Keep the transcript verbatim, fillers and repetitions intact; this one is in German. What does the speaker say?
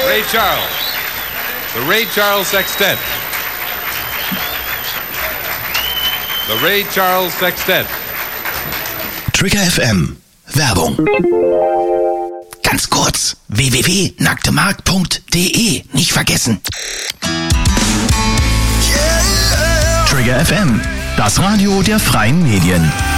Ray Charles. The Ray Charles Sextet. The Ray Charles Sextet. Trigger F M. Werbung. Ganz kurz. w w w punkt nacktemarkt punkt de. Nicht vergessen. Trigger F M. Das Radio der freien Medien.